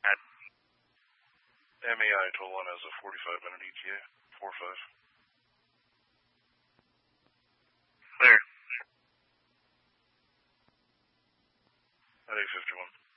MEI total one has a 45-minute ETA. 4-5. Clear. At 8:51.